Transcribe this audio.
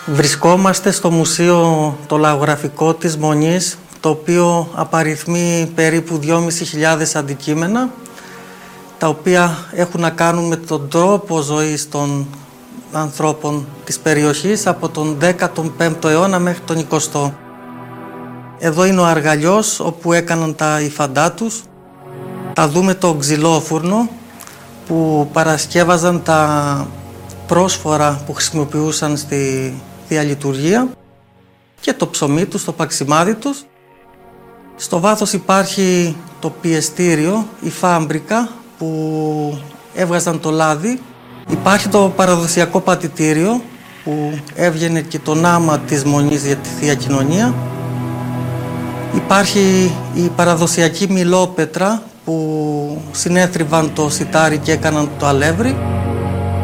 Βρισκόμαστε στο μουσείο το λαογραφικό της Μονής, το οποίο απαριθμεί περίπου 2.500 αντικείμενα, τα οποία έχουν να κάνουν με τον τρόπο ζωής των ανθρώπων της περιοχής από τον 15ο αιώνα μέχρι τον 20ο. Εδώ είναι ο αργαλιός όπου έκαναν τα υφαντά τους. Θα δούμε το ξυλόφουρνο που παρασκεύαζαν τα πρόσφορα που χρησιμοποιούσαν στη διαλειτουργία και το ψωμί τους, το παξιμάδι τους. Στο βάθος υπάρχει το πιεστήριο, η φάμπρικα που έβγαζαν το λάδι. Υπάρχει το παραδοσιακό πατητήριο που έβγαινε και το νάμα της Μονής για τη Θεία Κοινωνία. Υπάρχει η παραδοσιακή μιλόπετρα που συνέθριβαν το σιτάρι και έκαναν το αλεύρι.